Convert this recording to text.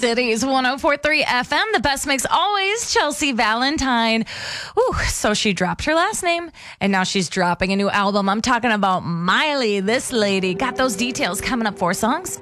Cities 104.3 FM, the best mix always, Chelsea Valentine. Ooh, so she dropped her last name, and now she's dropping a new album. I'm talking about Miley. This lady got those details coming up. 4 songs,